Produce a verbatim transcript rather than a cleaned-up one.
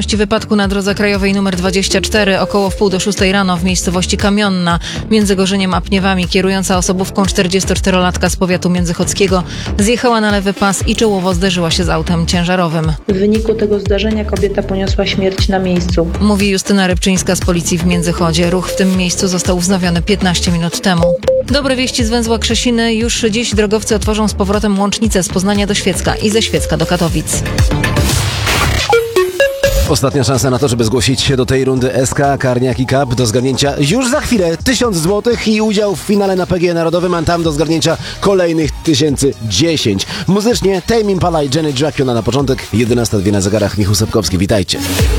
okoliczności wypadku na drodze krajowej nr dwadzieścia cztery około wpół do szóstej rano w miejscowości Kamionna między Gorzeniem a Pniewami kierująca osobówką czterdziestoczterolatka z powiatu międzychodzkiego zjechała na lewy pas i czołowo zderzyła się z autem ciężarowym. W wyniku tego zdarzenia kobieta poniosła śmierć na miejscu. Mówi Justyna Rybczyńska z policji w Międzychodzie. Ruch w tym miejscu został wznowiony piętnaście minut temu. Dobre wieści z węzła Krzesiny. Już dziś drogowcy otworzą z powrotem łącznicę z Poznania do Świecka i ze Świecka do Katowic. Ostatnia szansa na to, żeby zgłosić się do tej rundy S K Karniaki Cup do zgarnięcia już za chwilę tysiąc złotych i udział w finale na P G E Narodowym, a tam do zgarnięcia kolejnych tysięcy dziesięć. Muzycznie Tame Impala i Janet Jackson na początek, jedenasta dwie na zegarach. Michał Sapkowski, witajcie.